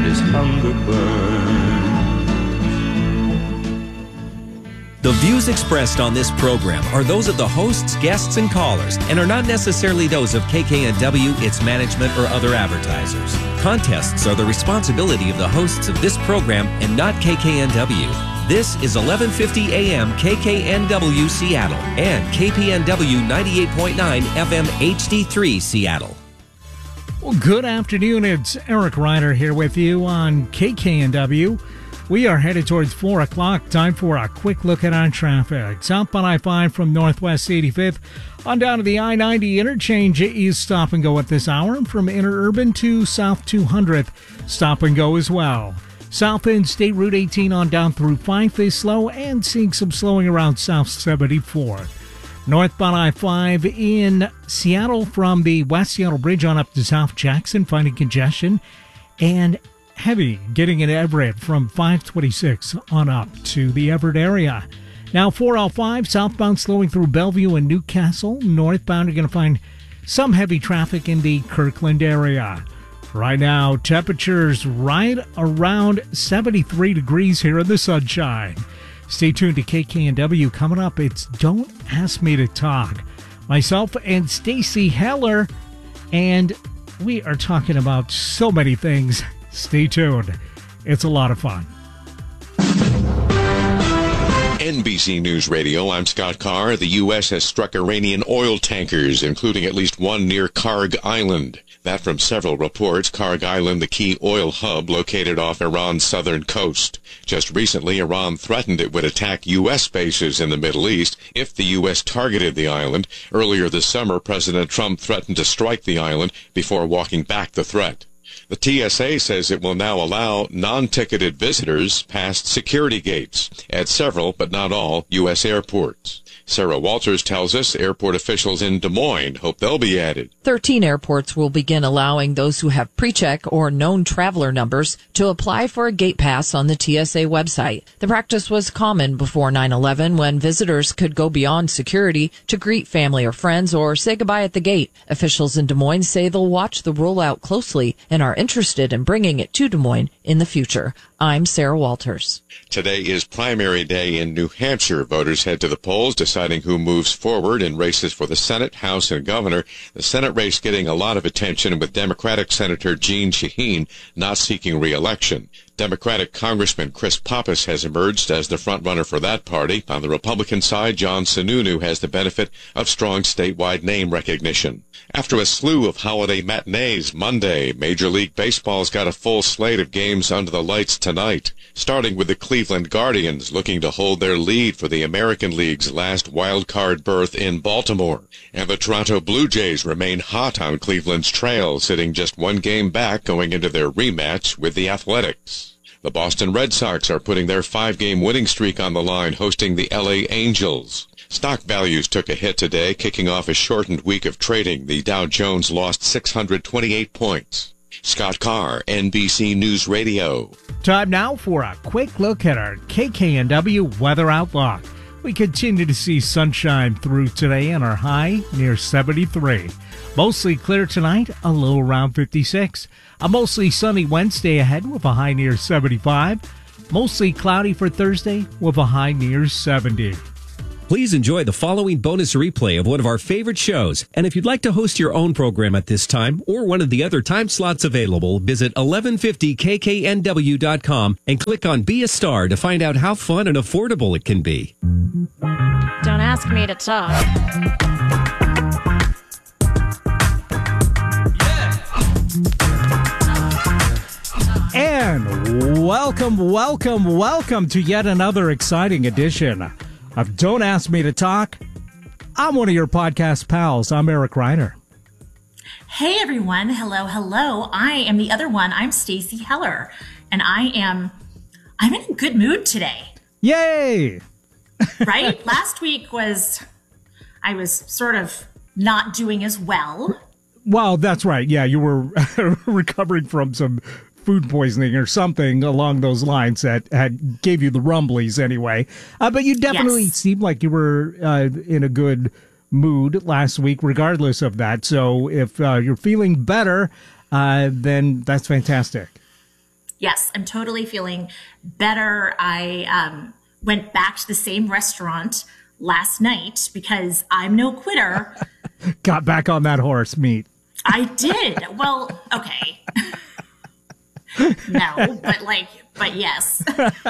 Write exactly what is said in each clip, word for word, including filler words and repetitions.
as hunger burns. The views expressed on this program are those of the hosts, guests, and callers, and are not necessarily those of K K N W, its management, or other advertisers. Contests are the responsibility of the hosts of this program and not K K N W. This is eleven fifty A M K K N W Seattle and K P N W ninety-eight point nine F M H D three Seattle. Well, good afternoon. It's Eric Reiner here with you on K K N W. We are headed towards four o'clock. Time for a quick look at our traffic. Southbound I five from Northwest eighty-fifth on down to the I ninety interchange is stop and go at this hour. And from Interurban to South two hundredth, stop and go as well. South End State Route eighteen on down through Fife is slow and seeing some slowing around South seventy-fourth. Northbound I five in Seattle from the West Seattle Bridge on up to South Jackson, finding congestion and heavy getting in Everett from five twenty-six on up to the Everett area. Now four oh five southbound slowing through Bellevue and Newcastle. Northbound you're going to find some heavy traffic in the Kirkland area. Right now, temperatures right around seventy-three degrees here in the sunshine. Stay tuned to K K N W. Coming up, it's Don't Ask Me to Talk. Myself and Stacy Heller, and we are talking about so many things. Stay tuned. It's a lot of fun. N B C News Radio, I'm Scott Carr. The U S has struck Iranian oil tankers, including at least one near Karg Island. That from several reports, Karg Island, the key oil hub located off Iran's southern coast. Just recently, Iran threatened it would attack U S bases in the Middle East if the U S targeted the island. Earlier this summer, President Trump threatened to strike the island before walking back the threat. The T S A says it will now allow non-ticketed visitors past security gates at several, but not all, U S airports. Sarah Walters tells us airport officials in Des Moines hope they'll be added. Thirteen airports will begin allowing those who have pre-check or known traveler numbers to apply for a gate pass on the T S A website. The practice was common before nine eleven when visitors could go beyond security to greet family or friends or say goodbye at the gate. Officials in Des Moines say they'll watch the rollout closely and are interested in bringing it to Des Moines in the future. I'm Sarah Walters. Today is primary day in New Hampshire. Voters head to the polls deciding who moves forward in races for the Senate, House, and Governor. The Senate race getting a lot of attention with Democratic Senator Jeanne Shaheen not seeking re-election. Democratic Congressman Chris Pappas has emerged as the frontrunner for that party. On the Republican side, John Sununu has the benefit of strong statewide name recognition. After a slew of holiday matinees Monday, Major League Baseball's got a full slate of games under the lights tonight, starting with the Cleveland Guardians looking to hold their lead for the American League's last wild-card berth in Baltimore. And the Toronto Blue Jays remain hot on Cleveland's trail, sitting just one game back going into their rematch with the Athletics. The Boston Red Sox are putting their five-game winning streak on the line, hosting the L A Angels. Stock values took a hit today, kicking off a shortened week of trading. The Dow Jones lost six hundred twenty-eight points. Scott Carr, N B C News Radio. Time now for a quick look at our K K N W weather outlook. We continue to see sunshine through today and our high near seventy-three. Mostly clear tonight, a low around fifty-six. A mostly sunny Wednesday ahead with a high near seventy-five. Mostly cloudy for Thursday with a high near seventy. Please enjoy the following bonus replay of one of our favorite shows. And if you'd like to host your own program at this time or one of the other time slots available, visit eleven fifty K K N W dot com and click on Be a Star to find out how fun and affordable it can be. Don't ask me to talk. And welcome, welcome, welcome to yet another exciting edition of Don't Ask Me to Talk. I'm one of your podcast pals. I'm Eric Reiner. Hey, everyone. Hello, hello. I am the other one. I'm Stacy Heller, and I am, I'm in a good mood today. Yay! Right? Last week was, I was sort of not doing as well. Well, that's right. Yeah, you were recovering from some food poisoning or something along those lines that had gave you the rumblies anyway. Uh, but you definitely Yes. seemed like you were uh, in a good mood last week, regardless of that. So if uh, you're feeling better, uh, then that's fantastic. Yes, I'm totally feeling better. I um, went back to the same restaurant last night because I'm no quitter. Got back on that horse meat. I did. Well, okay. No, but like, but yes.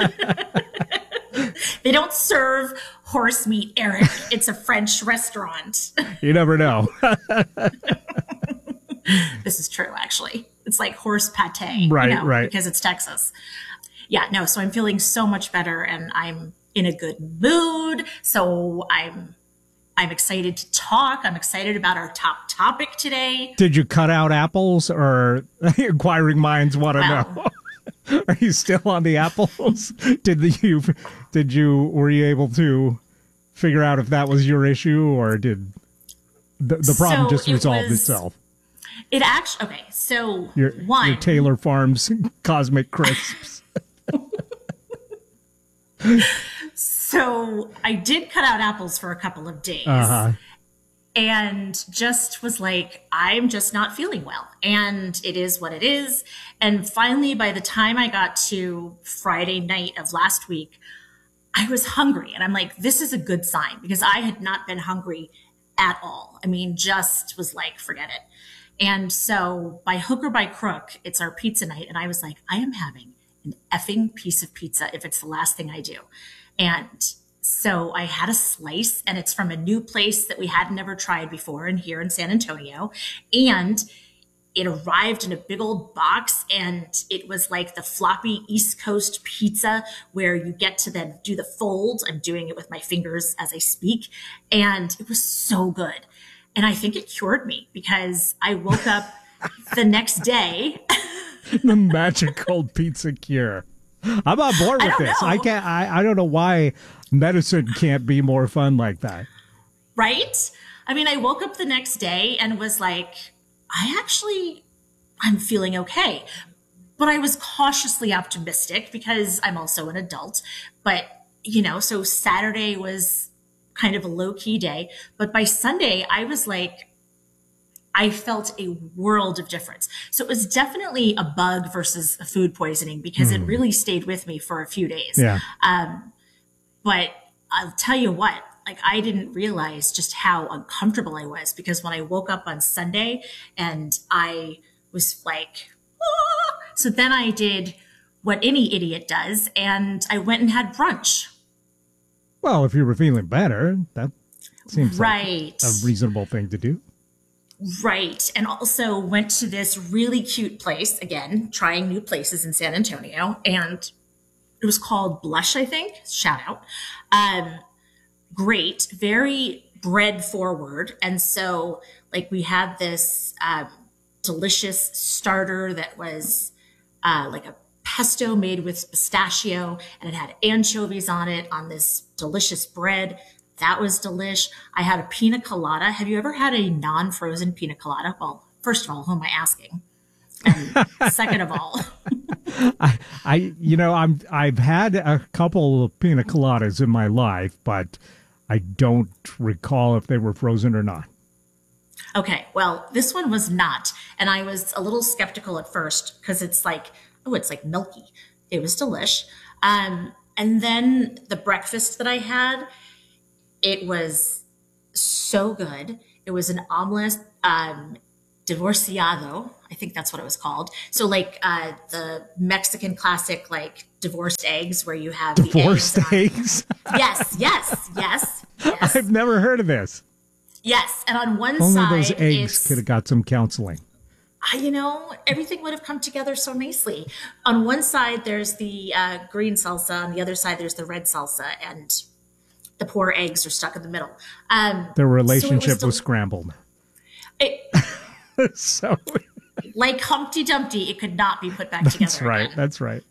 They don't serve horse meat, Eric. It's a French restaurant. You never know. This is true, actually. It's like horse pate. Right, you know, right. Because it's Texas. Yeah, no, so I'm feeling so much better and I'm in a good mood. So I'm I'm excited to talk. I'm excited about our top topic today. Did you cut out apples, or inquiring minds want to Well, know? Are you still on the apples? Did you did you were you able to figure out if that was your issue, or did the, the problem So just it resolve was- itself? It actually, okay, so Your, one. your Taylor Farms Cosmic Crisps. So I did cut out apples for a couple of days. Uh-huh. And just was like, I'm just not feeling well. And it is what it is. And finally, by the time I got to Friday night of last week, I was hungry. And I'm like, this is a good sign because I had not been hungry at all. I mean, just was like, forget it. And so by hook or by crook, it's our pizza night. And I was like, I am having an effing piece of pizza if it's the last thing I do. And so I had a slice, and it's from a new place that we had never tried before in here in San Antonio. And it arrived in a big old box, and it was like the floppy East Coast pizza where you get to then do the fold. I'm doing it with my fingers as I speak. And it was so good. And I think it cured me because I woke up the next day. The magical pizza cure. I'm on board I with don't this. know. I can't. I, I don't know why medicine can't be more fun like that. Right? I mean, I woke up the next day and was like, I actually, I'm feeling okay. But I was cautiously optimistic because I'm also an adult. But, you know, so Saturday was kind of a low key day. But by Sunday, I was like, I felt a world of difference. So it was definitely a bug versus a food poisoning because it really stayed with me for a few days. Yeah. Um, but I'll tell you what, like I didn't realize just how uncomfortable I was because when I woke up on Sunday and I was like, ah! So then I did what any idiot does and I went and had brunch. Well, if you were feeling better, that seems Right. like a reasonable thing to do. Right. And also went to this really cute place, again, trying new places in San Antonio. And it was called Blush, I think. Shout out. Um, great. Very bread forward. And so like we had this um, delicious starter that was uh, like a pesto made with pistachio, and it had anchovies on it on this delicious bread. That was delish. I had a pina colada. Have you ever had a non-frozen pina colada? Well, first of all, who am I asking? And second of all, I, I, you know, I'm, I've had a couple of pina coladas in my life, but I don't recall if they were frozen or not. okay, well, this one was not. And I was a little skeptical at first because it's like, oh, it's like milky. It was delish. Um, and then the breakfast that I had, it was so good. It was an omelet um, divorciado. I think that's what it was called. So like uh, the Mexican classic, like divorced eggs where you have Divorced the eggs. eggs? on- Yes, yes, yes, yes, I've never heard of this. yes. And on one Only side, those eggs it's, could have got some counseling. I- you know, everything would have come together so nicely. On one side, there's the uh, green salsa. On the other side, there's the red salsa. And the poor eggs are stuck in the middle. Um, Their so it relationship was, del- scrambled. it, So like Humpty Dumpty, it could not be put back together. that's right. again. That's right.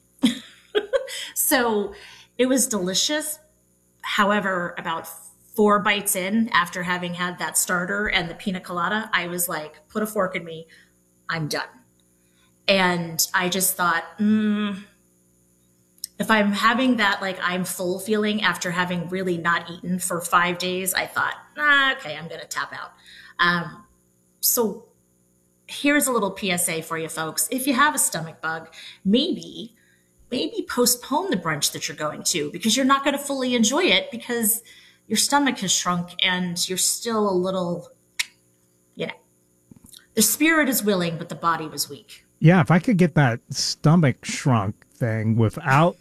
So it was delicious. However, about four bites in after having had that starter and the pina colada, I was like, put a fork in me. I'm done. And I just thought, mm, if I'm having that, like I'm full feeling after having really not eaten for five days, I thought, ah, okay, I'm going to tap out. Um, so here's a little P S A for you folks. If you have a stomach bug, maybe maybe postpone the brunch that you're going to, because you're not going to fully enjoy it because your stomach has shrunk and you're still a little, you know, the spirit is willing, but the body was weak. Yeah, if I could get that stomach shrunk thing without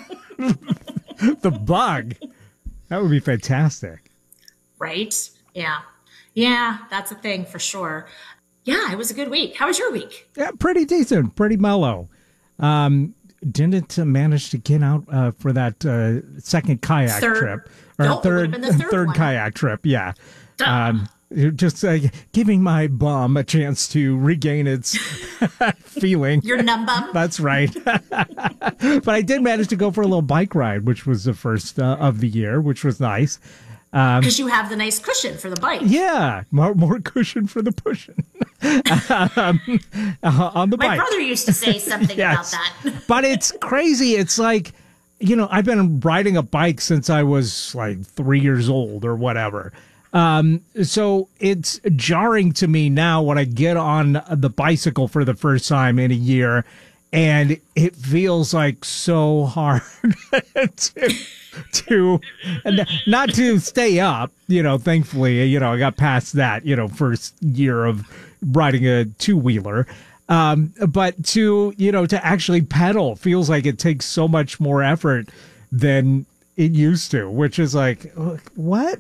the bug, that would be fantastic. Right? Yeah. Yeah, that's a thing for sure. Yeah, it was a good week. How was your week? Yeah, pretty decent, pretty mellow. Um, didn't uh, manage to get out uh, for that uh, second kayak Third. trip. Or No, it third, would've been the third third one. kayak trip, yeah. Duh. Um, just uh, giving my bum a chance to regain its feeling. Your numb bum? That's right. But I did manage to go for a little bike ride, which was the first uh, of the year, which was nice. Because you have the nice cushion for the bike. Yeah, more, more cushion for the pushing um, uh, on the My bike. brother used to say something Yes. about that. But it's crazy. It's like, you know, I've been riding a bike since I was like three years old or whatever. Um, so it's jarring to me now when I get on the bicycle for the first time in a year, and it feels like so hard to, to and not to stay up, you know, thankfully, you know, I got past that, you know, first year of riding a two wheeler. Um, but to, you know, to actually pedal feels like it takes so much more effort than it used to, which is like, what?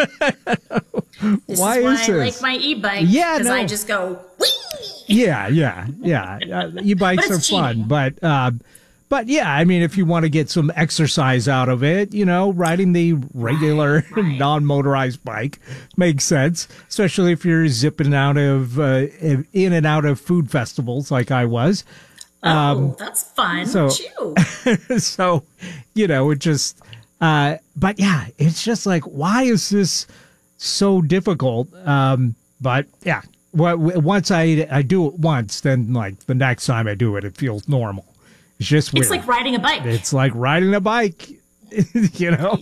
This why is why is I this? like my e-bike. Yeah, Because no. I just go, whee! Yeah, yeah, yeah. Uh, e-bikes But are it's fun, cheating. but uh, but yeah, I mean, if you want to get some exercise out of it, you know, riding the regular Right, right. non-motorized bike makes sense, especially if you're zipping out of uh, in and out of food festivals like I was. Oh, that's fun. so- too. So, you know, it just, uh, but yeah, it's just like, why is this so difficult? Um, but yeah, w- w- once I, I do it once, then like the next time I do it, it feels normal. It's just weird. It's like riding a bike. It's like riding a bike, you know,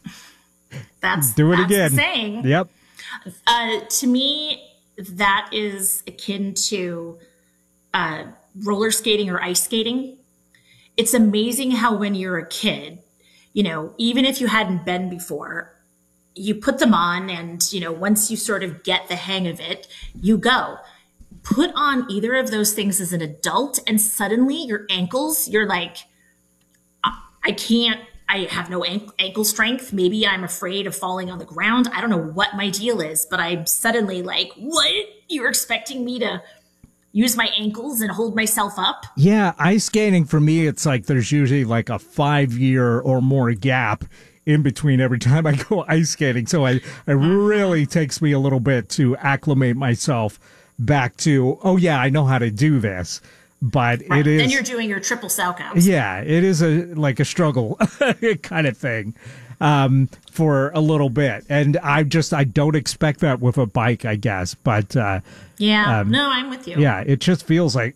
That's do it that's again. The saying. Yep. Uh, to me, that is akin to uh, roller skating or ice skating. It's amazing how when you're a kid, you know, even if you hadn't been before, you put them on and, you know, once you sort of get the hang of it, you go. Put on either of those things as an adult and suddenly your ankles, you're like, I I can't, I have no ankle, ankle strength. Maybe I'm afraid of falling on the ground. I don't know what my deal is, but I'm suddenly like, what? You're expecting me to use my ankles and hold myself up? Yeah, ice skating for me, it's like there's usually like a five year or more gap in between every time I go ice skating. So I, it really takes me a little bit to acclimate myself back to, oh yeah, I know how to do this. But Right. it is, Then you're doing your triple salchows. yeah, it is a like a struggle kind of thing um, for a little bit. And I just, I don't expect that with a bike, I guess. But uh, Yeah. no, I'm with you. yeah, it just feels like,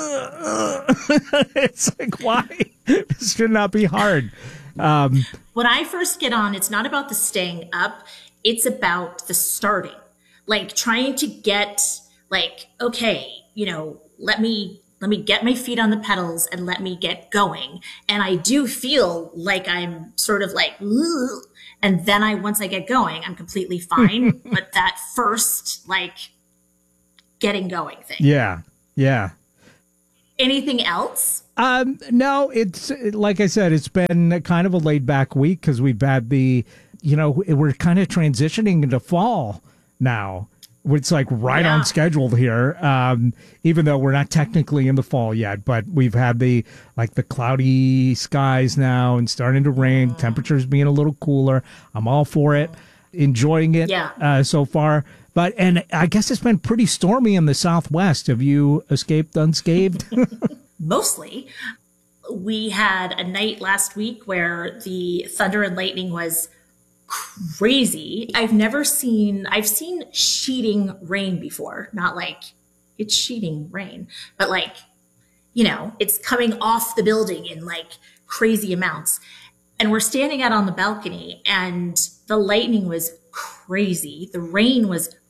it's like, why? This should not be hard. Um, When I first get on, it's not about the staying up. It's about the starting, like trying to get like, okay, you know, let me, let me get my feet on the pedals and let me get going. And I do feel like I'm sort of like, "Ugh." And then I, once I get going, I'm completely fine. But that first, like getting going thing. yeah, yeah. Anything else? Um, no, it's like I said, it's been kind of a laid back week because we've had the, you know, we're kind of transitioning into fall now. It's like right Yeah. on schedule here, um, even though we're not technically in the fall yet. But we've had the like the cloudy skies now and starting to rain. Temperatures being a little cooler. I'm all for it, enjoying it Yeah. uh, so far. But and I guess it's been pretty stormy in the Southwest. Have you escaped unscathed? Mostly. We had a night last week where the thunder and lightning was crazy. I've never seen, I've seen sheeting rain before, not like it's sheeting rain, but like, you know, it's coming off the building in like crazy amounts. And we're standing out on the balcony and the lightning was crazy. The rain was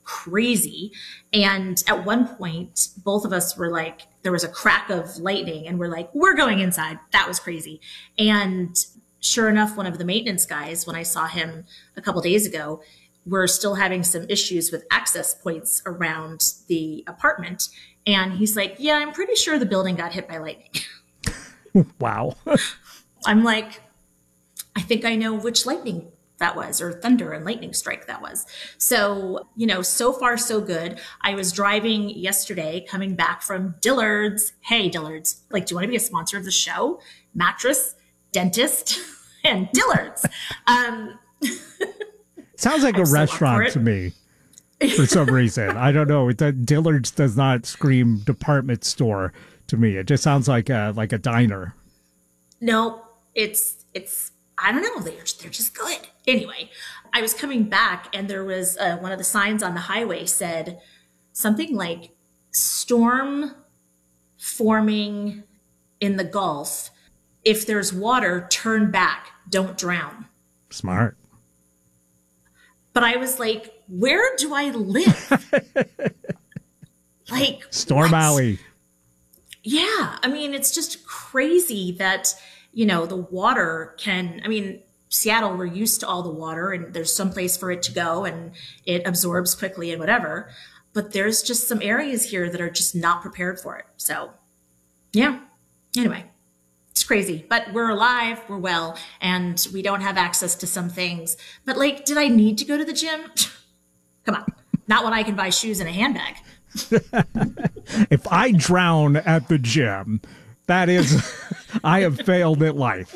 crazy. And at one point, both of us were like, there was a crack of lightning and we're like, we're going inside. That was crazy. And sure enough, one of the maintenance guys, when I saw him a couple days ago, we're still having some issues with access points around the apartment. And he's like, yeah, I'm pretty sure the building got hit by lightning. Wow. I'm like, I think I know which lightning that was, or thunder and lightning strike that was. So, you know, so far so good. I was driving yesterday coming back from Dillard's. Hey, Dillard's, like, do you want to be a sponsor of the show? Mattress, dentist, and Dillard's. Um, Sounds like I'm a so up restaurant for to it. me for some reason. I don't know. It- Dillard's does not scream department store to me. It just sounds like a, like a diner. No, it's, it's, I don't know. They're, they're just good. Anyway, I was coming back and there was uh, one of the signs on the highway said something like storm forming in the Gulf. If there's water, turn back. Don't drown. Smart. But I was like, where do I live? Like Storm what? Alley. Yeah. I mean, it's just crazy that, you know, the water can, I mean, Seattle, we're used to all the water and there's some place for it to go and it absorbs quickly and whatever. But there's just some areas here that are just not prepared for it. So, yeah. Anyway, it's crazy. But we're alive, we're well, and we don't have access to some things. But, like, did I need to go to the gym? Come on. Not when I can buy shoes and a handbag. If I drown at the gym, that is, I have failed at life.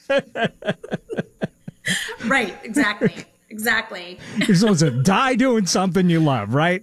Right. Exactly. Exactly. You're supposed to die doing something you love, right?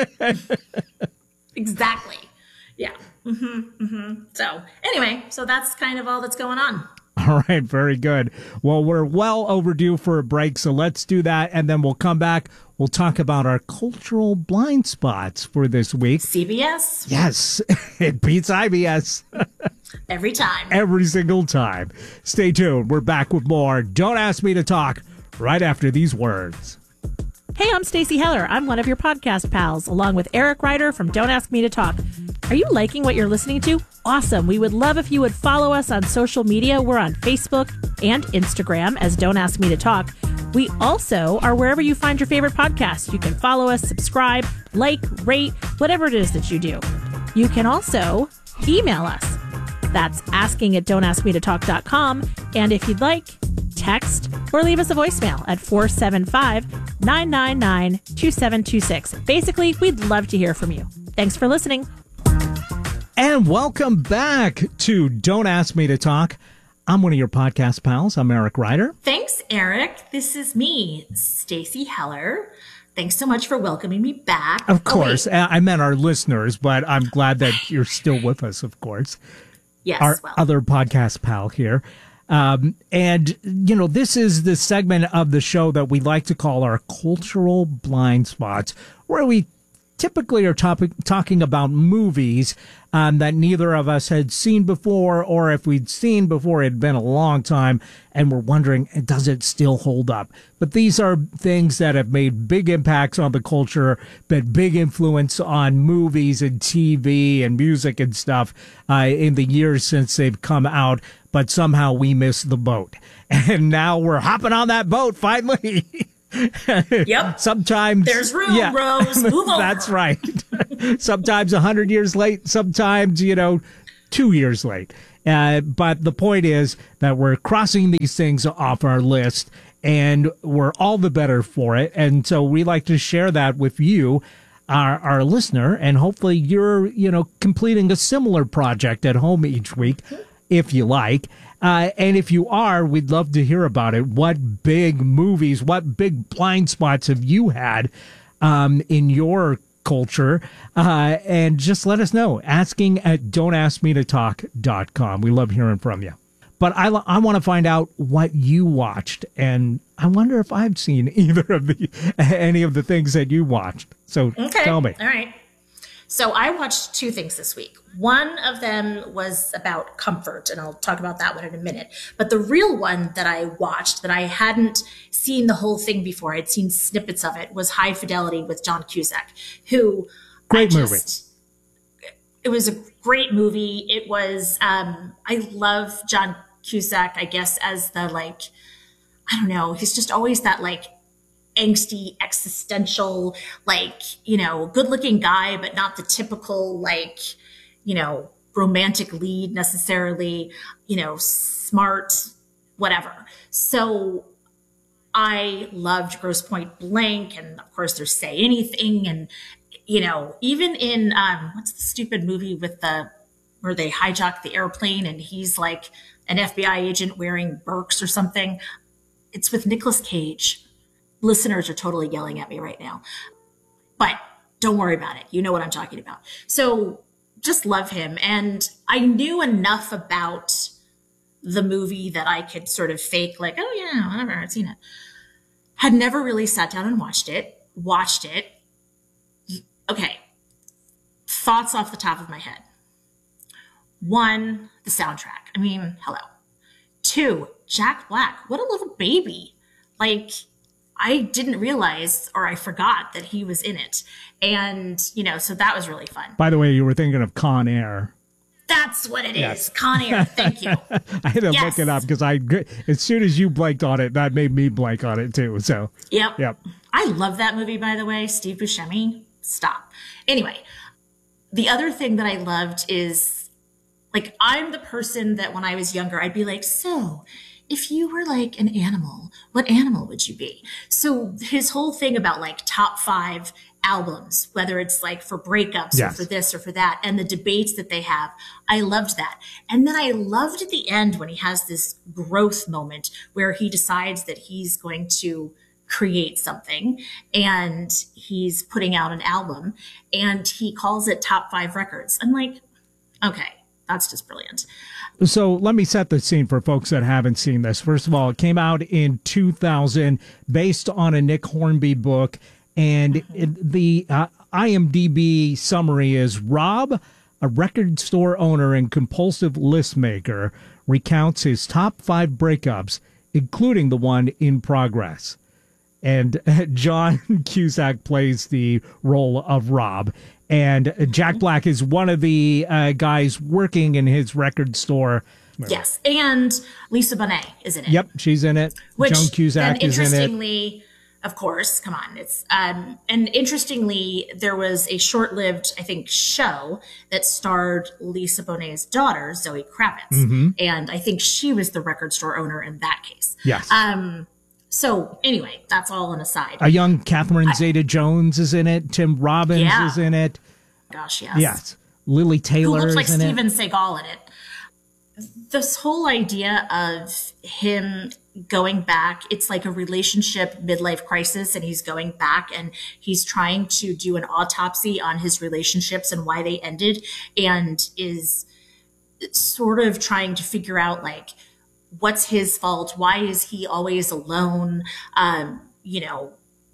Exactly. Yeah. Mm-hmm, mm-hmm. So anyway, so that's kind of all that's going on. All right, very good. Well, we're well overdue for a break, so let's do that, and then we'll come back. We'll talk about our cultural blind spots for this week. C B S. Yes, it beats I B S Every time. every single time. Stay tuned. We're back with more Don't Ask Me to Talk right after these words. Hey, I'm Stacey Heller. I'm one of your podcast pals, along with Eric Ryder from Don't Ask Me to Talk. Are you liking what you're listening to? Awesome. We would love if you would follow us on social media. We're on Facebook and Instagram as Don't Ask Me to Talk. We also are wherever you find your favorite podcasts. You can follow us, subscribe, like, rate, whatever it is that you do. You can also email us. That's asking at don't ask me to talk dot com. And if you'd like, text or leave us a voicemail at four seven five, nine nine nine, two seven two six. Basically, we'd love to hear from you. Thanks for listening. And welcome back to Don't Ask Me to Talk. I'm one of your podcast pals. I'm Eric Ryder. Thanks, Eric. This is me, Stacey Heller. Thanks so much for welcoming me back. Of Oh, wait. course, I meant our listeners, but I'm glad that you're still with us, of course. Yes, Our well. other podcast pal here. Um, and, you know, this is the segment of the show that we like to call our cultural blind spots, where we typically are topic, talking about movies um, that neither of us had seen before, or if we'd seen before, it had been a long time, and we're wondering, does it still hold up? But these are things that have made big impacts on the culture, been big influence on movies and T V and music and stuff uh, in the years since they've come out, but somehow we missed the boat. And now we're hopping on that boat finally. Yep. Sometimes There's room, Rose. Move over. That's right. Sometimes a hundred years late. Sometimes, you know, two years late. Uh, but the point is that we're crossing these things off our list, and we're all the better for it. And so we like to share that with you, our our listener, and hopefully you're, you know, completing a similar project at home each week, if you like. Uh, and if you are, we'd love to hear about it. What big movies, what big blind spots have you had um, in your culture? Uh, and just let us know. Asking at don't ask me to talk dot com. We love hearing from you. But I, I want to find out what you watched. And I wonder if I've seen either of the any of the things that you watched. So Okay. tell me. All right. So I watched two things this week. One of them was about comfort, and I'll talk about that one in a minute. But the real one that I watched that I hadn't seen the whole thing before, I'd seen snippets of it, was High Fidelity with John Cusack, who great I movie. Just, it was a great movie. It was, um, I love John Cusack, I guess, as the like, I don't know, he's just always that like angsty, existential, like, you know, good looking guy, but not the typical, like, you know, romantic lead necessarily, you know, smart, whatever. So I loved Grosse Pointe Blank. And of course there's Say Anything. And, you know, even in, um, what's the stupid movie with the, where they hijack the airplane and he's like an F B I agent wearing Birks or something. It's with Nicolas Cage. Listeners are totally yelling at me right now, but don't worry about it. You know what I'm talking about. So just love him. And I knew enough about the movie that I could sort of fake like, oh yeah, whatever, I've seen it. Had never really sat down and watched it, watched it. Okay. Thoughts off the top of my head. One, the soundtrack. I mean, hello. Two, Jack Black. What a little baby. Like, I didn't realize, or I forgot that he was in it. And, you know, so that was really fun. By the way, you were thinking of Con Air. That's what it Yes. is. Con Air. Thank you. I had to Yes. look it up because I, as soon as you blanked on it, that made me blank on it too. So, Yep. yep. I love that movie, by the way. Steve Buscemi. Stop. Anyway, the other thing that I loved is, like, I'm the person that when I was younger, I'd be like, so if you were like an animal, what animal would you be? So his whole thing about like top five albums, whether it's like for breakups Yes. or for this or for that, and the debates that they have, I loved that. And then I loved at the end when he has this growth moment where he decides that he's going to create something and he's putting out an album and he calls it Top Five Records. I'm like, okay, that's just brilliant. So let me set the scene for folks that haven't seen this. First of all, it came out in two thousand based on a Nick Hornby book. And it, the uh, IMDb summary is Rob, a record store owner and compulsive list maker, recounts his top five breakups, including the one in progress. And John Cusack plays the role of Rob. And Jack Black is one of the uh, guys working in his record store. Yes. And Lisa Bonet is in it. Yep, she's in it. Which Joan Cusack then is in it. interestingly, of course, come on. It's um and interestingly, there was a short-lived, I think, show that starred Lisa Bonet's daughter, Zoe Kravitz. Mm-hmm. And I think she was the record store owner in that case. Yes. Um so anyway, that's all an aside. A young Catherine Zeta-Jones is in it. Tim Robbins Yeah. is in it. Gosh, yes. Yes. Lily Who Taylor looks like is in Steven it. Seagal in it. This whole idea of him going back, it's like a relationship midlife crisis, and he's going back and he's trying to do an autopsy on his relationships and why they ended, and is sort of trying to figure out like what's his fault, why is he always alone, um, you know,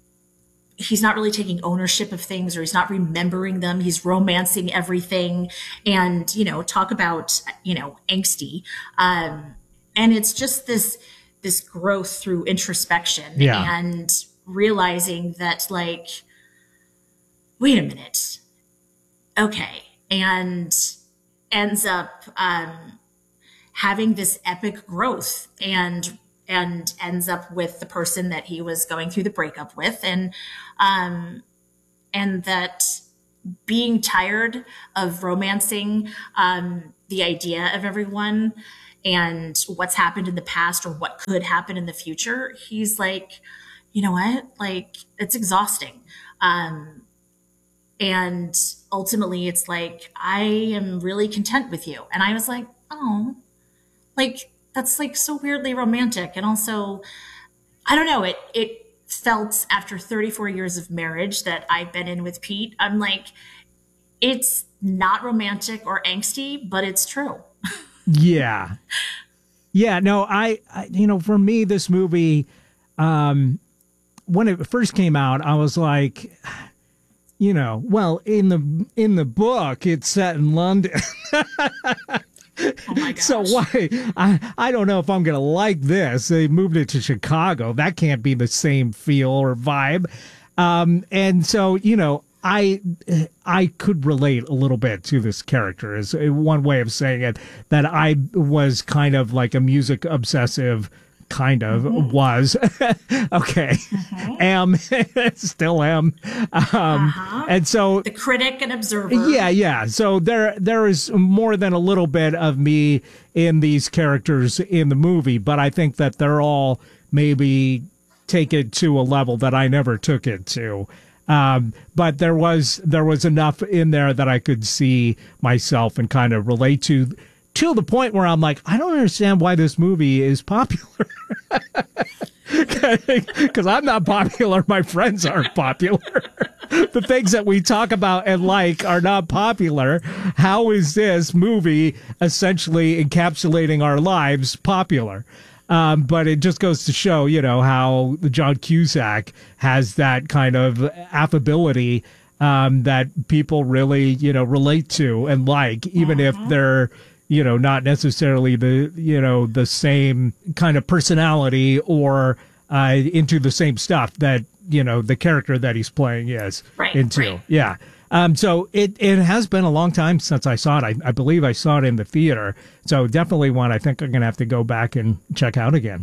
he's not really taking ownership of things, or he's not remembering them. He's romancing everything, and, you know, talk about, you know, angsty. Um, and it's just this, this growth through introspection Yeah. and realizing that, like, wait a minute. Okay. And ends up, um, having this epic growth and and ends up with the person that he was going through the breakup with. And, um, and that being tired of romancing, um, the idea of everyone and what's happened in the past or what could happen in the future, he's like, you know what? Like, it's exhausting. Um, and ultimately it's like, I am really content with you. And I was like, oh, like, that's like so weirdly romantic. And also, I don't know, it, it felt after thirty-four years of marriage that I've been in with Pete, I'm like, it's not romantic or angsty, but it's true. Yeah. Yeah. No, I, I, you know, for me, this movie, um, when it first came out, I was like, you know, well, in the in the book, it's set in London. Oh my gosh. So why? I I don't know if I'm gonna like this. They moved it to Chicago. That can't be the same feel or vibe. Um, and so you know, I I could relate a little bit to this character. Is one way of saying it. That I was kind of like a music obsessive. Kind of mm-hmm. was okay. Mm-hmm. Am still am, um, uh-huh. and so the critic and observer. Yeah, yeah. So there, there is more than a little bit of me in these characters in the movie, but I think that they're all maybe take it to a level that I never took it to. Um, but there was there was enough in there that I could see myself and kind of relate to. To the point where I'm like, I don't understand why this movie is popular. Because I'm not popular. My friends aren't popular. The things that we talk about and like are not popular. How is this movie essentially encapsulating our lives popular? Um, but it just goes to show, you know, how John Cusack has that kind of affability um, that people really, you know, relate to and like, even if they're, you know, not necessarily the, you know, the same kind of personality or uh, into the same stuff that, you know, the character that he's playing is right, into. Right. Yeah. Um, so it, it has been a long time since I saw it. I, I believe I saw it in the theater. So definitely one I think I'm going to have to go back and check out again.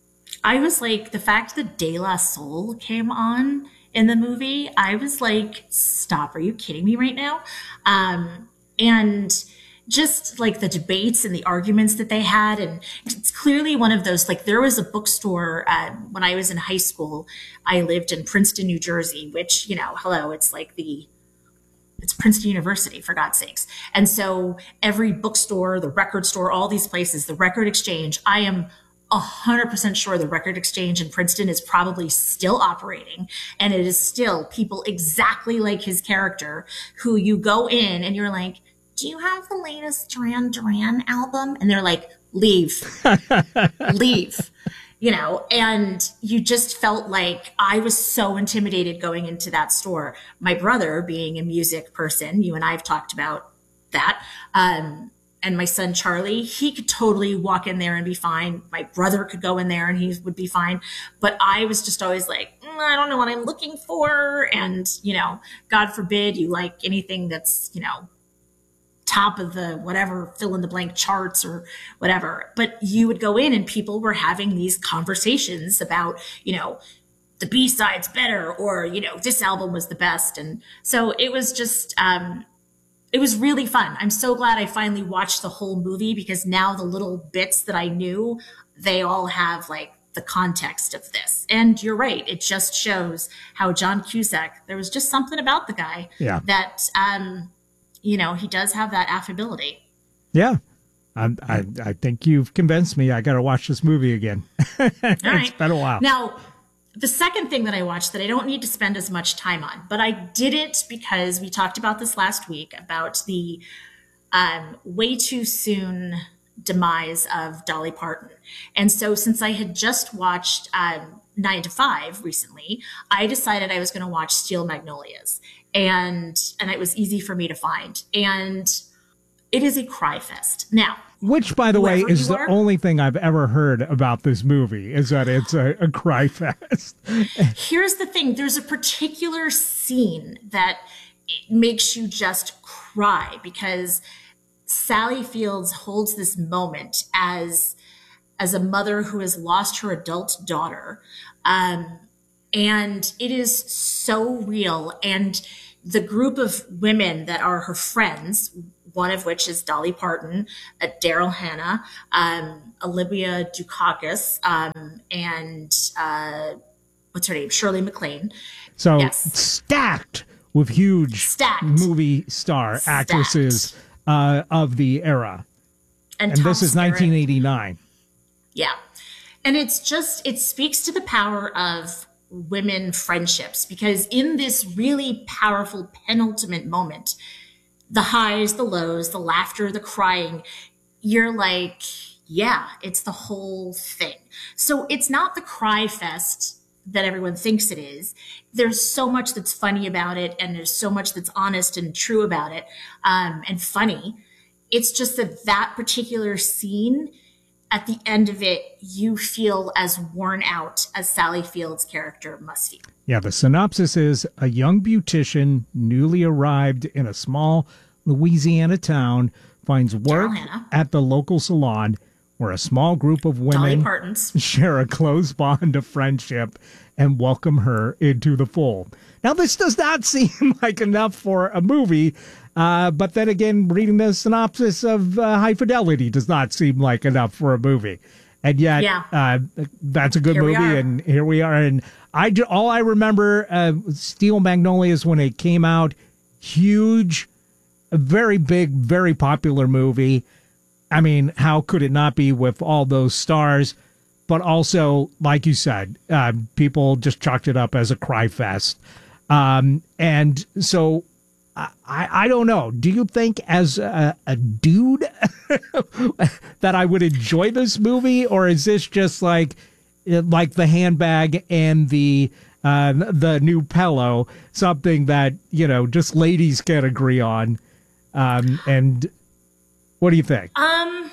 I was like, the fact that De La Soul came on in the movie, I was like, stop, are you kidding me right now? Um, and just like the debates and the arguments that they had. And it's clearly one of those, like there was a bookstore uh, when I was in high school. I lived in Princeton, New Jersey, which, you know, hello, it's like the, it's Princeton University, for God's sakes. And so every bookstore, the record store, all these places, the Record Exchange, I am one hundred percent sure the Record Exchange in Princeton is probably still operating. And it is still people exactly like his character who you go in and you're like, do you have the latest Duran Duran album? And they're like, leave, leave, you know, and you just felt like I was so intimidated going into that store. My brother being a music person, you and I have talked about that. Um, and my son, Charlie, he could totally walk in there and be fine. My brother could go in there and he would be fine. But I was just always like, mm, I don't know what I'm looking for. And, you know, God forbid you like anything that's, you know, top of the whatever fill in the blank charts or whatever. But you would go in and people were having these conversations about, you know, the B-side's better or, you know, this album was the best. And so it was just, um, it was really fun. I'm so glad I finally watched the whole movie because now the little bits that I knew, they all have like the context of this. And you're right. It just shows how John Cusack, there was just something about the guy yeah. that, um, you know, he does have that affability. Yeah. I, I, I think you've convinced me. I got to watch this movie again. It's right. been a while. Now, the second thing that I watched that I don't need to spend as much time on, but I did it because we talked about this last week about the um, way too soon demise of Dolly Parton. And so since I had just watched um, Nine to Five recently, I decided I was going to watch Steel Magnolias. And and it was easy for me to find. And it is a cry fest. Now, which, by the way, is the are, only thing I've ever heard about this movie, is that it's a, a cry fest. Here's the thing. There's a particular scene that makes you just cry because Sally Fields holds this moment as, as a mother who has lost her adult daughter. Um, and it is so real. And the group of women that are her friends, one of which is Dolly Parton, uh, Daryl Hannah, um, Olivia Dukakis, um, and uh, what's her name? Shirley MacLaine. So yes. stacked with huge stacked. movie star stacked. actresses uh, of the era. And, and this is nineteen eighty-nine. Yeah. And it's just, it speaks to the power of women friendships, because in this really powerful penultimate moment, the highs, the lows, the laughter, the crying, you're like, yeah, it's the whole thing. So it's not the cry fest that everyone thinks it is. There's so much that's funny about it, and there's so much that's honest and true about it, um, and funny. It's just that that particular scene, at the end of it, you feel as worn out as Sally Field's character must feel. Yeah, the synopsis is a young beautician newly arrived in a small Louisiana town finds work at the local salon where a small group of women share a close bond of friendship and welcome her into the fold. Now, this does not seem like enough for a movie, uh, but then again, reading the synopsis of uh, High Fidelity does not seem like enough for a movie. And yet, yeah. uh, that's a good here movie, and here we are. And I all I remember, uh, Steel Magnolias, when it came out, huge, a very big, very popular movie. I mean, how could it not be with all those stars? But also, like you said, uh, people just chalked it up as a cry fest. Um, and so I, I don't know. Do you think as a, a dude that I would enjoy this movie, or is this just like like the handbag and the uh, the new pillow, something that, you know, just ladies can agree on? Um, and what do you think? Um,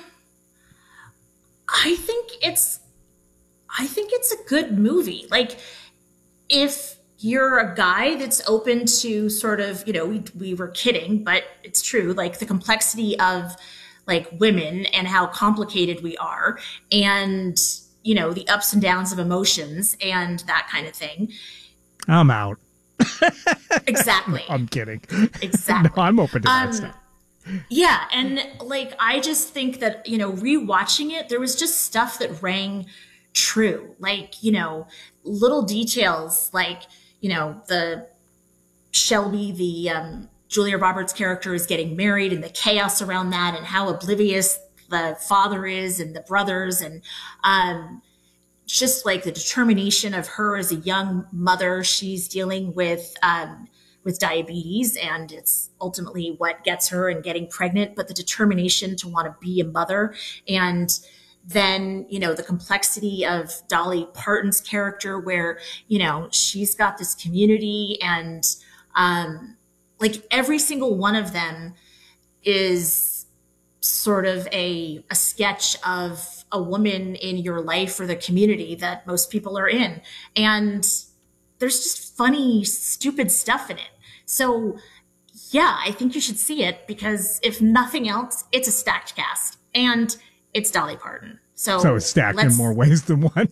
I think it's I think it's a good movie. Like, if you're a guy that's open to sort of, you know, we, we were kidding, but it's true, like the complexity of like women and how complicated we are, and, you know, the ups and downs of emotions and that kind of thing. I'm out. Exactly. No, I'm kidding. Exactly. No, I'm open to that um, stuff. Yeah. And like, I just think that, you know, rewatching it, there was just stuff that rang true. Like, you know, little details like, you know, the Shelby, the um, Julia Roberts character is getting married, and the chaos around that, and how oblivious the father is and the brothers, and um, just like the determination of her as a young mother. She's dealing with um, with diabetes, and it's ultimately what gets her and getting pregnant, but the determination to want to be a mother. And then, you know, the complexity of Dolly Parton's character, where, you know, she's got this community, and um, like every single one of them is sort of a, a sketch of a woman in your life or the community that most people are in. And there's just funny, stupid stuff in it. So yeah, I think you should see it, because if nothing else, it's a stacked cast, and it's Dolly Parton. So, so it's stacked in more ways than one.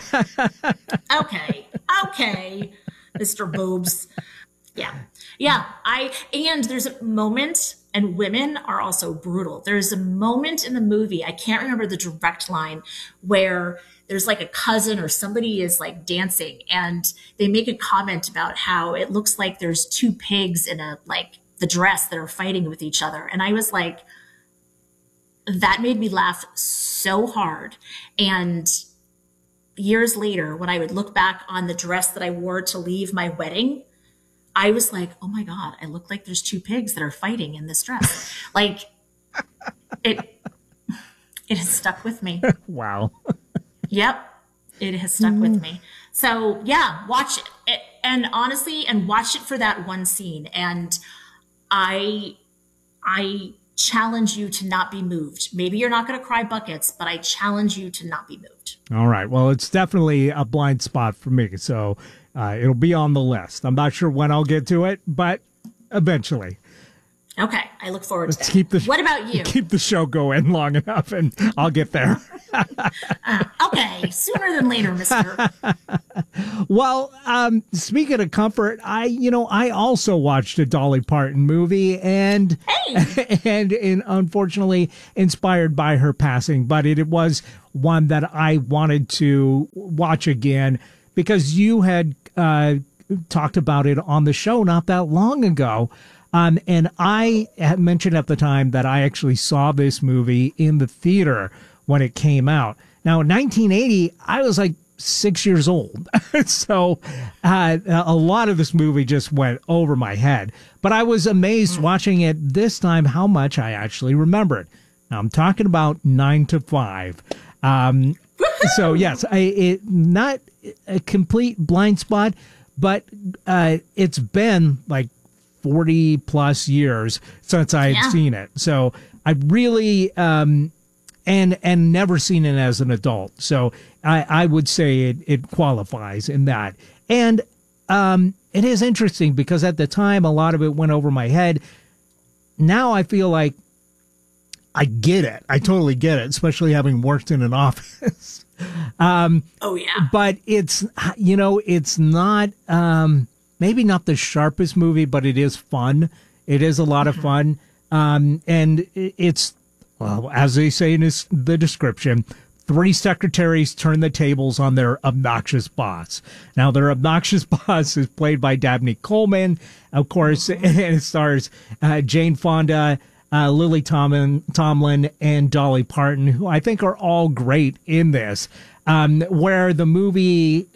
okay. Okay. Mister Boobs. Yeah. Yeah. I, and there's a moment, and women are also brutal. There's a moment in the movie, I can't remember the direct line, where there's like a cousin or somebody is like dancing, and they make a comment about how it looks like there's two pigs in a, like the dress that are fighting with each other. And I was like, that made me laugh so hard. And years later, when I would look back on the dress that I wore to leave my wedding, I was like, oh my God, I look like there's two pigs that are fighting in this dress. Like, it, it has stuck with me. Wow. Yep. It has stuck with me. So yeah, watch it. it. And honestly, and watch it for that one scene. And I, I, challenge you to not be moved. Maybe you're not going to cry buckets, but I challenge you to not be moved. All right. Well, it's definitely a blind spot for me, so uh, it'll be on the list. I'm not sure when I'll get to it, but eventually. Okay. I look forward Let's to that. Keep the, what about you? Keep the show going long enough, and I'll get there. uh, okay. Sooner than later, mister. Well, um, speaking of comfort, I, you know, I also watched a Dolly Parton movie, and, hey. and, and unfortunately inspired by her passing, but it, it was one that I wanted to watch again, because you had, uh, talked about it on the show not that long ago. Um, and I had mentioned at the time that I actually saw this movie in the theater when it came out. Now, in nineteen eighty, I was like six years old. So uh, a lot of this movie just went over my head. But I was amazed watching it this time how much I actually remembered. Now, I'm talking about Nine to Five. Um, So yes, I it not a complete blind spot, but uh, it's been like forty plus years since I had Yeah. seen it. So I really um, and and never seen it as an adult. So I, I would say it it qualifies in that. And um, it is interesting because at the time a lot of it went over my head. Now I feel like I get it. I totally get it, especially having worked in an office. um, Oh yeah. but it's, you know, it's not, um, maybe not the sharpest movie, but it is fun. It is a lot of fun. Um, and it- it's, well, as they say in this, the description, three secretaries turn the tables on their obnoxious boss. Now, their obnoxious boss is played by Dabney Coleman, of course, and it stars uh, Jane Fonda, uh, Lily Tomlin, Tomlin, and Dolly Parton, who I think are all great in this. Um, where the movie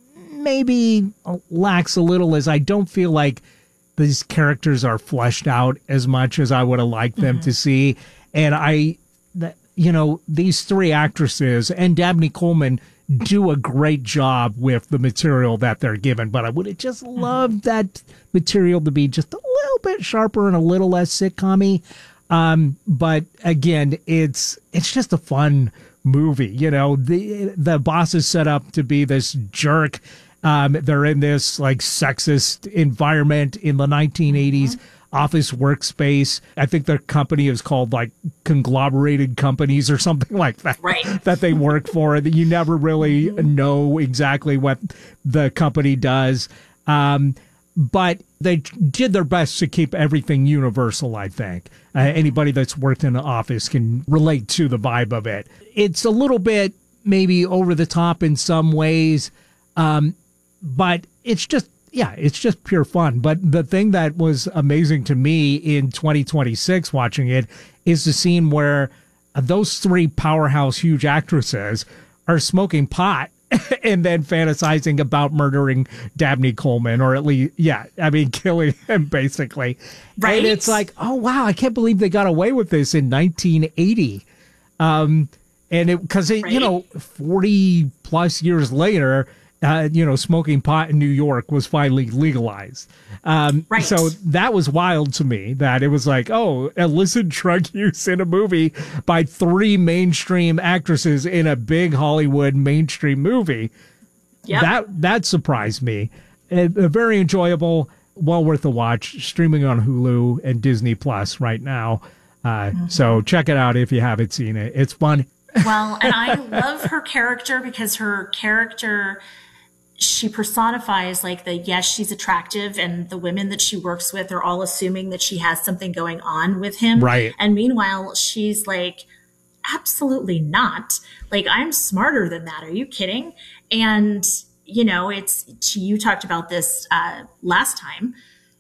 maybe lacks a little is I don't feel like these characters are fleshed out as much as I would have liked them to see. And I, th- you know, these three actresses and Dabney Coleman do a great job with the material that they're given. But I would have just loved that material to be just a little bit sharper and a little less sitcom-y. Um, but again, it's it's just a fun movie. You know, the the boss is set up to be this jerk. Um, they're in this like sexist environment in the nineteen eighties. Office workspace. I think their company is called like Conglomerated Companies or something like that. Right. That they work for. That you never really know exactly what the company does. Um, but they did their best to keep everything universal, I think. Uh, anybody that's worked in an office can relate to the vibe of it. It's a little bit maybe over the top in some ways, um, but it's just Yeah, it's just pure fun. But the thing that was amazing to me in twenty twenty-six watching it is the scene where those three powerhouse huge actresses are smoking pot and then fantasizing about murdering Dabney Coleman, or at least, yeah, I mean, killing him basically. Right. And it's like, oh, wow, I can't believe they got away with this in nineteen eighty. Um, and it, because, it, you Right. know, forty plus years later, Uh, you know, smoking pot in New York was finally legalized. Um, Right. So that was wild to me that it was like, oh, illicit drug use in a movie by three mainstream actresses in a big Hollywood mainstream movie. Yep. That that surprised me. Uh, uh, very enjoyable, well worth a watch. Streaming on Hulu and Disney Plus right now. Uh, So check it out if you haven't seen it. It's fun. Well, and I love her character because her character, she personifies like the, yes, she's attractive, and the women that she works with are all assuming that she has something going on with him. Right. And meanwhile, she's like, absolutely not. Like, I'm smarter than that. Are you kidding? And, you know, it's, you talked about this uh, last time.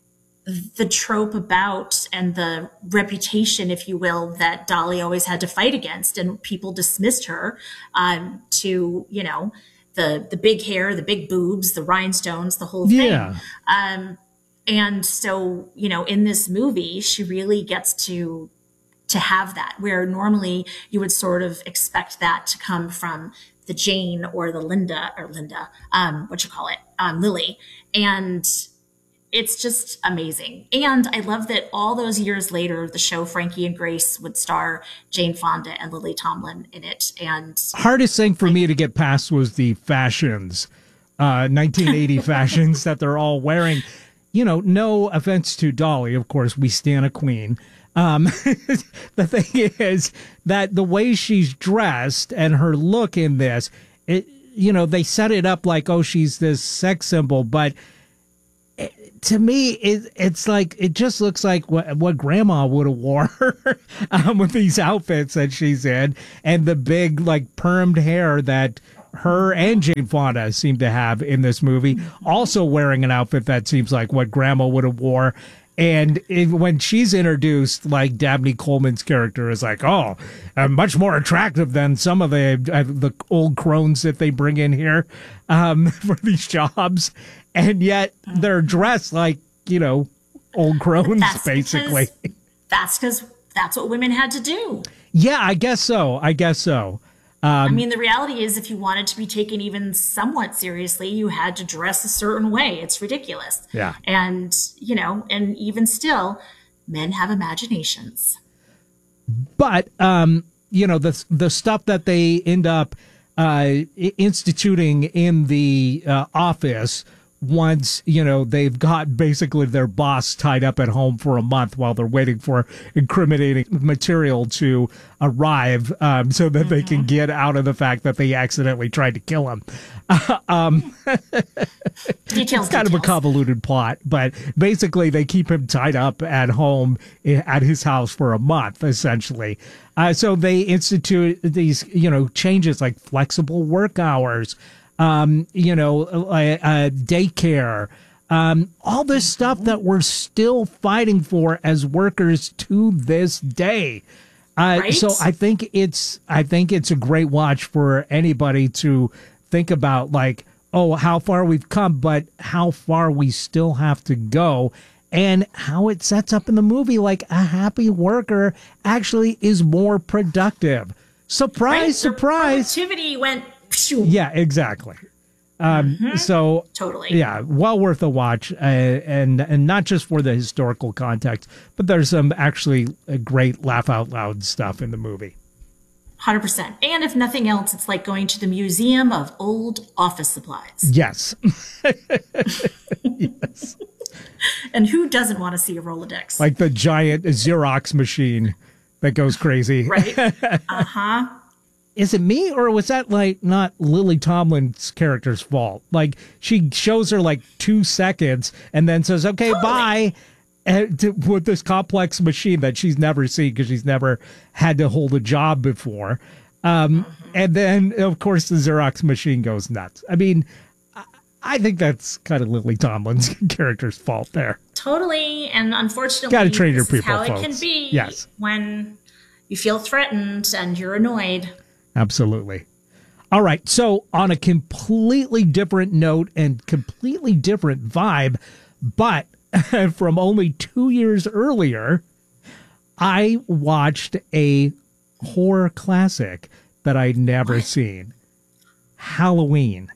The trope about and the reputation, if you will, that Dolly always had to fight against, and people dismissed her um, to, you know, the the big hair, the big boobs, the rhinestones, the whole thing. Yeah. Um, and so, you know, in this movie, she really gets to to have that, where normally you would sort of expect that to come from the Jane or the Linda or Linda, um, what you call it, um, Lily. And it's just amazing. And I love that all those years later, the show Frankie and Grace would star Jane Fonda and Lily Tomlin in it. And Hardest thing for me to get past was the fashions, uh, nineteen eighty fashions that they're all wearing. You know, no offense to Dolly, of course, we stand a queen. Um, the thing is that the way she's dressed and her look in this, it, you know, they set it up like, oh, she's this sex symbol, but to me, it, it's like, it just looks like what, what grandma would have wore um, with these outfits that she's in, and the big, like, permed hair that her and Jane Fonda seem to have in this movie, also wearing an outfit that seems like what grandma would have wore. And it, when she's introduced, like, Dabney Coleman's character is like, oh, uh, much more attractive than some of the uh, the old crones that they bring in here um, for these jobs. And yet they're dressed like, you know, old crones, that's basically. because, that's because that's what women had to do. Yeah, I guess so. I guess so. I mean, the reality is if you wanted to be taken even somewhat seriously, you had to dress a certain way. It's ridiculous. Yeah. And, you know, and even still, men have imaginations. But, um, you know, the the stuff that they end up uh, instituting in the uh, office once, you know, they've got basically their boss tied up at home for a month while they're waiting for incriminating material to arrive um, so that mm-hmm. they can get out of the fact that they accidentally tried to kill him. um, details, it's kind details. of a convoluted plot, but basically they keep him tied up at home at his house for a month, essentially. Uh, so they institute these, you know, changes like flexible work hours, um, you know, uh, uh, daycare, um, all this stuff that we're still fighting for as workers to this day. Uh, right? So I think it's I think it's a great watch for anybody to think about, like, oh, how far we've come, but how far we still have to go, and how it sets up in the movie like a happy worker actually is more productive. Surprise, right? surprise. The productivity went. Phew. Yeah, exactly. Um, mm-hmm. So totally, yeah, well worth a watch, uh, and and not just for the historical context, but there's some actually great laugh out loud stuff in the movie. one hundred percent. And if nothing else, it's like going to the Museum of Old Office Supplies. Yes. Yes. And who doesn't want to see a Rolodex? Like the giant Xerox machine that goes crazy. Right. Uh-huh. Is it me, or was that like not Lily Tomlin's character's fault? Like she shows her like two seconds and then says, okay, totally. Bye. And to, with this complex machine that she's never seen because she's never had to hold a job before. Um, mm-hmm. And then, of course, the Xerox machine goes nuts. I mean, I, I think that's kind of Lily Tomlin's character's fault there. Totally. And unfortunately, Gotta train your this is people, how folks. It can be yes. when you feel threatened and you're annoyed. Absolutely. All right. So on a completely different note and completely different vibe, but from only two years earlier, I watched a horror classic that I'd never what? seen. Halloween.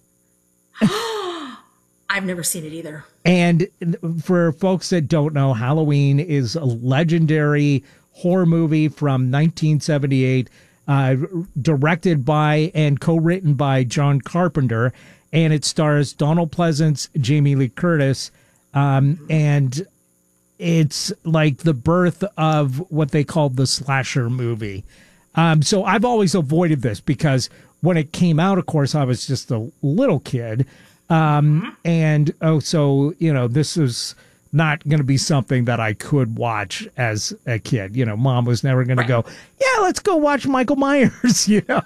I've never seen it either. And for folks that don't know, Halloween is a legendary horror movie from nineteen seventy-eight, uh, directed by and co-written by John Carpenter, and it stars Donald Pleasance, Jamie Lee Curtis, um, and it's like the birth of what they called the slasher movie. Um, so I've always avoided this because when it came out, of course, I was just a little kid. Um, and, oh, so, you know, this is not going to be something that I could watch as a kid. You know, mom was never going right. to go, yeah, let's go watch Michael Myers, you know.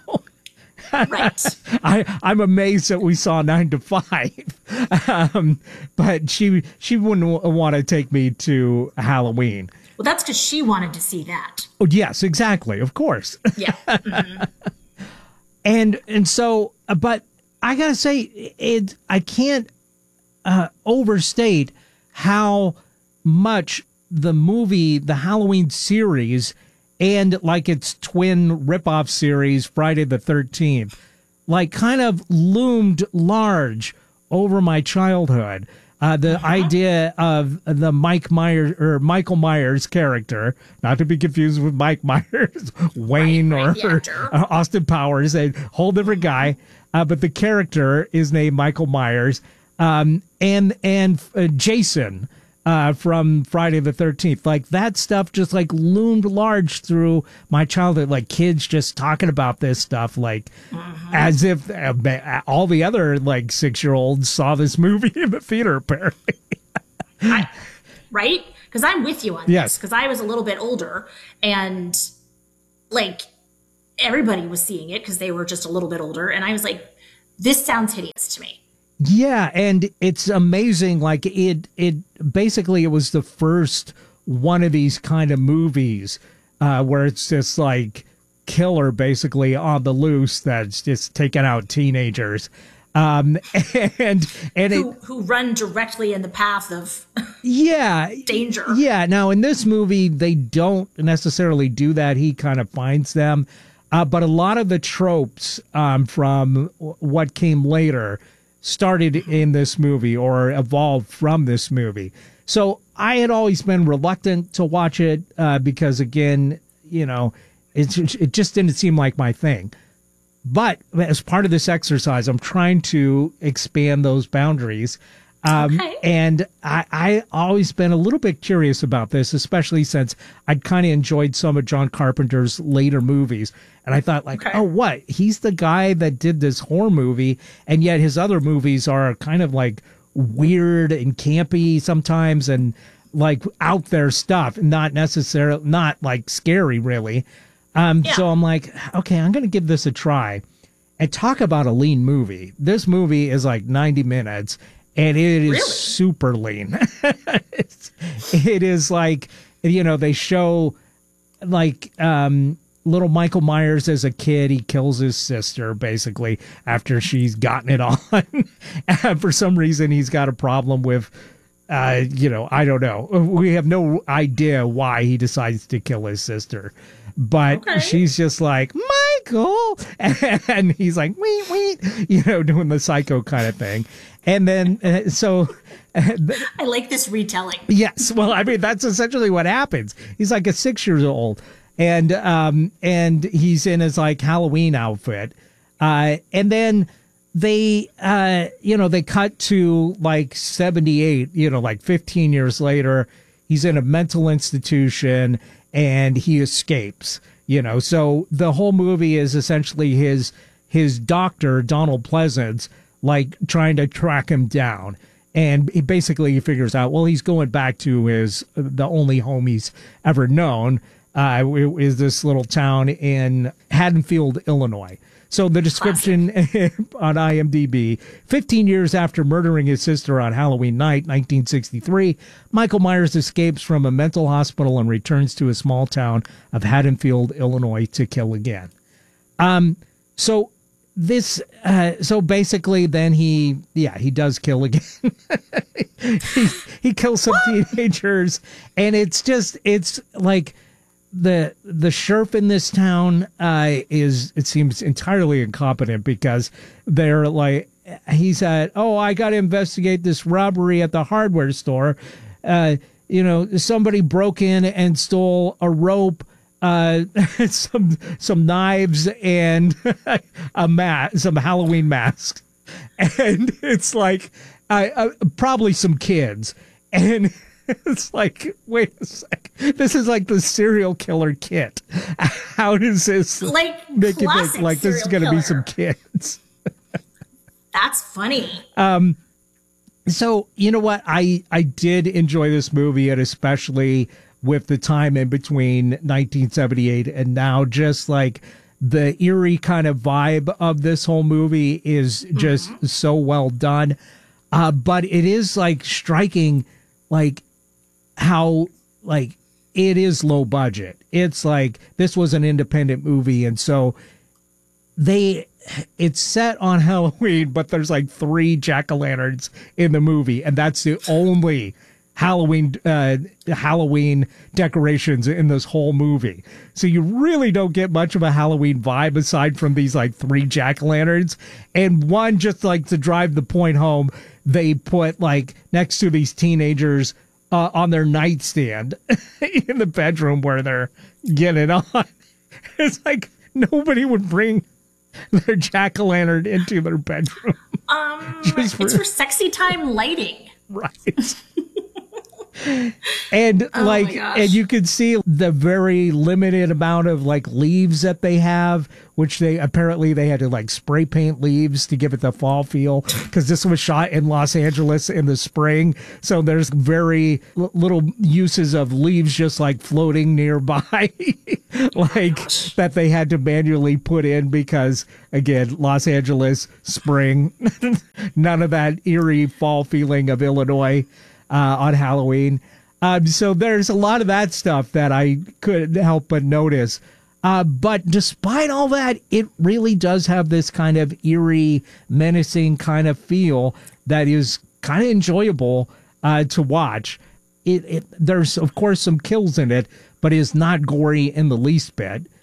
Right. I, I'm amazed that we saw Nine to Five. Um, but she, she wouldn't w- want to take me to Halloween. Well, that's because she wanted to see that. Oh, yes, exactly. Of course. Yeah. Mm-hmm. and, and so, but I gotta say, it, I can't uh, overstate how much the movie, the Halloween series, and like its twin ripoff series, Friday the thirteenth, like kind of loomed large over my childhood. Uh, the uh-huh. idea of the Mike Myers or Michael Myers character, not to be confused with Mike Myers, Wayne right, right, or, or Austin Powers, a whole different guy. Uh, but the character is named Michael Myers, um, and and uh, Jason uh, from Friday the thirteenth. Like that stuff just like loomed large through my childhood. Like kids just talking about this stuff, like uh-huh. as if uh, all the other like six year olds saw this movie in the theater. Apparently, I, right? Because I'm with you on yes. this. Because I was a little bit older, and like. Everybody was seeing it because they were just a little bit older. And I was like, this sounds hideous to me. Yeah. And it's amazing. Like it, it basically, it was the first one of these kind of movies uh, where it's just like killer basically on the loose that's just taking out teenagers. Um, and, and who, it, who run directly in the path of yeah, danger. Yeah. Now in this movie, they don't necessarily do that. He kind of finds them. Uh, but a lot of the tropes um, from what came later started in this movie or evolved from this movie. So I had always been reluctant to watch it uh, because, again, you know, it, it just didn't seem like my thing. But as part of this exercise, I'm trying to expand those boundaries. Um, okay. And I, I always been a little bit curious about this, especially since I'd kind of enjoyed some of John Carpenter's later movies. And I thought, like, Okay. oh, what? He's the guy that did this horror movie, and yet his other movies are kind of like weird and campy sometimes and like out there stuff, not necessarily, not like scary, really. Um, Yeah. So I'm like, okay, I'm going to give this a try. And talk about a lean movie. This movie is like ninety minutes. And it is Really? super lean. It's, it is like, you know, they show like um, little Michael Myers as a kid. He kills his sister basically after she's gotten it on. And for some reason, he's got a problem with, uh, you know, I don't know. We have no idea why he decides to kill his sister. But Okay. she's just like, Michael. And he's like, wait, wait, you know, doing the psycho kind of thing. And then, uh, so, uh, I like this retelling. yes, well, I mean, that's essentially what happens. He's like a six years old, and um, and he's in his like Halloween outfit, uh, and then they, uh, you know, they cut to like seventy-eight, you know, like fifteen years later, he's in a mental institution and he escapes, you know, so the whole movie is essentially his his doctor, Donald Pleasance, like trying to track him down. And he basically he figures out, well, he's going back to his, the only home he's ever known, uh, is this little town in Haddonfield, Illinois. So the description on IMDb, fifteen years after murdering his sister on Halloween night, nineteen sixty-three, Michael Myers escapes from a mental hospital and returns to his small town of Haddonfield, Illinois to kill again. Um, so this, uh, so basically then he, yeah, he does kill again. he, he kills some teenagers, and it's just, it's like, the the sheriff in this town uh is, it seems, entirely incompetent, because they're like, he's at, oh, I got to investigate this robbery at the hardware store. Uh, you know, somebody broke in and stole a rope, uh, some some knives, and a mat, some Halloween masks, and it's like, uh, uh, probably some kids, and. It's like, wait a sec. This is like the serial killer kit. How does this Like make you think classic like this is serial going to be some killer. kids? That's funny. Um, so you know what? I I did enjoy this movie, and especially with the time in between nineteen seventy-eight and now, just like the eerie kind of vibe of this whole movie is just mm-hmm. so well done. Uh, but it is like striking, like. how like it is low budget. It's like this was an independent movie, and so they it's set on Halloween, but there's like three jack-o'-lanterns in the movie, and that's the only Halloween uh Halloween decorations in this whole movie. So you really don't get much of a Halloween vibe aside from these like three jack-o'-lanterns, and one, just like to drive the point home, they put like next to these teenagers Uh, on their nightstand in the bedroom where they're getting on. It's like nobody would bring their jack-o'-lantern into their bedroom. Um, Just for- it's for sexy time lighting. Right. And Oh like, my gosh. and you could see the very limited amount of like leaves that they have, which they apparently they had to like spray paint leaves to give it the fall feel, because this was shot in Los Angeles in the spring. So there's very l- little uses of leaves just like floating nearby, like that they had to manually put in because, again, Los Angeles spring, none of that eerie fall feeling of Illinois. Uh, on Halloween. Um, so there's a lot of that stuff that I couldn't help but notice. Uh, but despite all that, it really does have this kind of eerie, menacing kind of feel that is kind of enjoyable uh, to watch. It, it There's, of course, some kills in it, but is not gory in the least bit.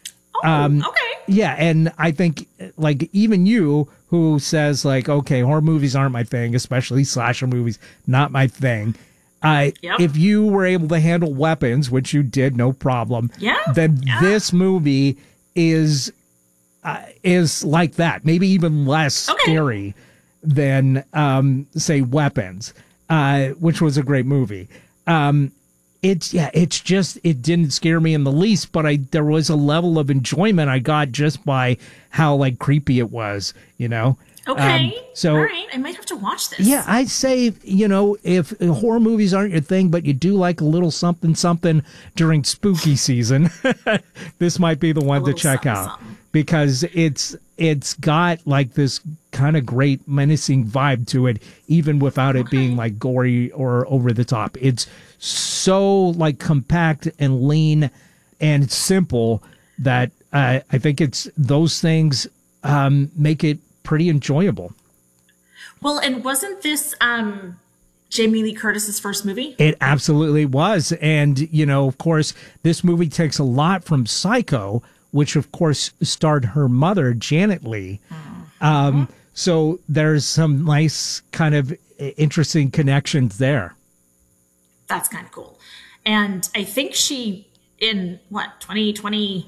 Um, okay. Yeah, and I think, like, even you, who says, like, okay, horror movies aren't my thing, especially slasher movies, not my thing. Uh, Yep. If you were able to handle weapons, which you did, no problem, Yeah, then yeah. this movie is uh, is like that, maybe even less Okay. scary than, um, say, Weapons, uh, which was a great movie. Um, it's yeah, it's just it didn't scare me in the least, but I there was a level of enjoyment I got just by how like creepy it was, you know. Okay. Um, so all right, I might have to watch this. yeah, I'd say, you know, if horror movies aren't your thing, but you do like a little something something during spooky season, this might be the one to little check something, out something. because it's it's got like this kind of great menacing vibe to it, even without it being like gory or over the top. It's so like compact and lean and simple that uh, I think it's those things um, make it pretty enjoyable. Well, and wasn't this um, Jamie Lee Curtis's first movie? It absolutely was. And, you know, of course, this movie takes a lot from Psycho, which, of course, starred her mother, Janet Leigh. Um, so there's some nice kind of interesting connections there. That's kind of cool. And I think she, in what, twenty twenty-three,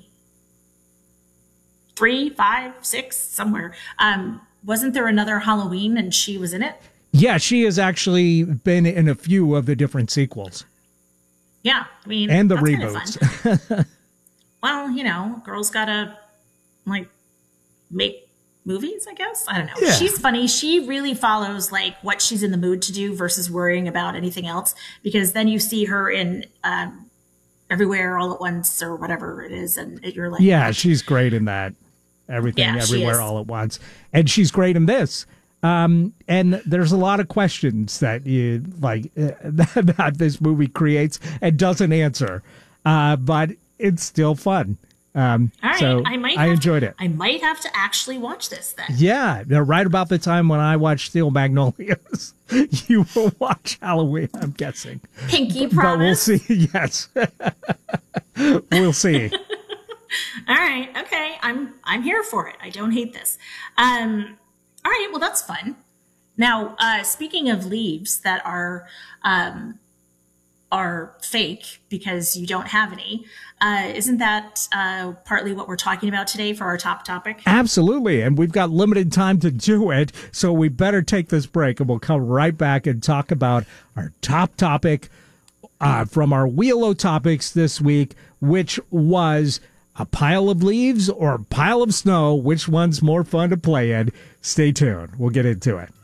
five, six, somewhere, um, wasn't there another Halloween and she was in it? Yeah, she has actually been in a few of the different sequels. Yeah, I mean, And the that's kind of reboots. fun. Well, you know, girls gotta, like, make movies, I guess. I don't know. Yeah. She's funny. She really follows, like, what she's in the mood to do versus worrying about anything else. Because then you see her in um, Everywhere All at Once or whatever it is. And you're like, Yeah, she's great in that. Everything, Yeah, she Everywhere, is. All at Once. And she's great in this. Um, and there's a lot of questions that you like uh, that this movie creates and doesn't answer. Uh, but it's still fun. Um, all right, so I might I have enjoyed to, it. I might have to actually watch this then. Yeah, right about the time when I watched Steel Magnolias, you will watch Halloween, I'm guessing. Pinky But we'll promise. see. Yes. We'll see. All right. Okay. I'm I'm here for it. I don't hate this. Um, all right. Well, that's fun. Now, uh, speaking of leaves that are um, are fake because you don't have any, uh, isn't that uh, partly what we're talking about today for our top topic? Absolutely. And we've got limited time to do it. So we better take this break and we'll come right back and talk about our top topic uh, from our Wheel of Topics this week, which was a pile of leaves or a pile of snow. Which one's more fun to play in? Stay tuned. We'll get into it.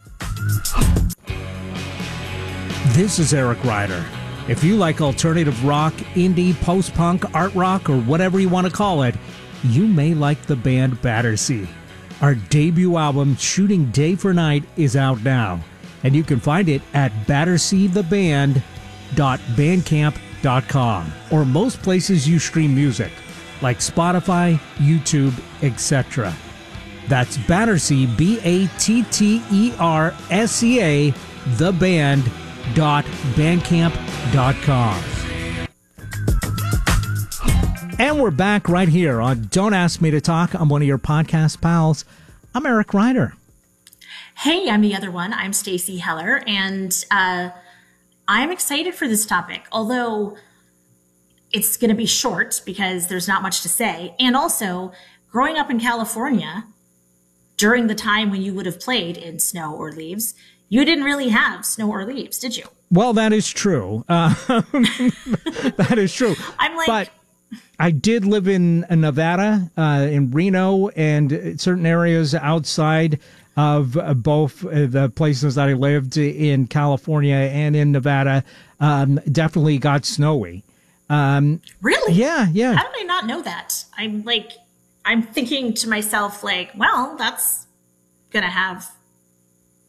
This is Eric Ryder. If you like alternative rock, indie, post-punk, art rock, or whatever you want to call it, you may like the band Battersea. Our debut album, Shooting Day for Night, is out now, and you can find it at battersea the band dot bandcamp dot com or most places you stream music, like Spotify, YouTube, et cetera. That's Battersea, B A T T E R S E A, the band dot bandcamp dot com. And we're back right here on Don't Ask Me to Talk. I'm one of your podcast pals. I'm Eric Ryder. Hey, I'm the other one. I'm Stacy Heller, and uh, I'm excited for this topic, although it's going to be short because there's not much to say. And also, growing up in California, during the time when you would have played in snow or leaves, you didn't really have snow or leaves, did you? Well, that is true. Uh, that is true. I'm like... But I did live in Nevada, uh, in Reno, and certain areas outside of uh, both uh, the places that I lived in California and in Nevada um, definitely got snowy. Um, Really? yeah, yeah. How did I not know that? I'm like, I'm thinking to myself, like, well, that's going to have